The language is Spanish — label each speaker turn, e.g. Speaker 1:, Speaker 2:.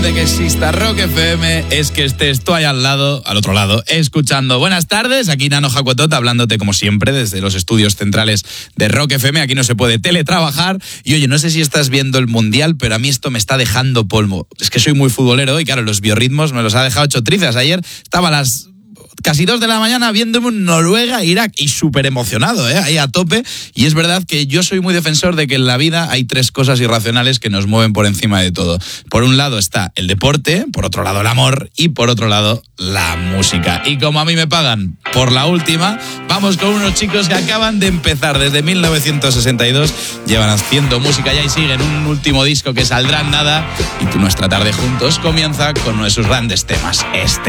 Speaker 1: De que exista Rock FM es que estés tú ahí al otro lado, escuchando. Buenas tardes, aquí Nano Jacuetot hablándote como siempre desde los estudios centrales de Rock FM. Aquí no se puede teletrabajar. Y oye, no sé si estás viendo el Mundial, pero a mí esto me está dejando polvo. Es que soy muy futbolero y claro, los biorritmos me los ha dejado hecho trizas. Ayer estaba a las casi 2 de la mañana viéndome un Noruega-Irak y súper emocionado, ahí a tope. Y es verdad que yo soy muy defensor de que en la vida hay 3 cosas irracionales que nos mueven por encima de todo. Por un lado está el deporte, por otro lado el amor y por otro lado la música. Y como a mí me pagan por la última, vamos con unos chicos que acaban de empezar desde 1962, llevan haciendo música ya y siguen un último disco que saldrá en nada. Y nuestra tarde juntos comienza con uno de sus grandes temas, este.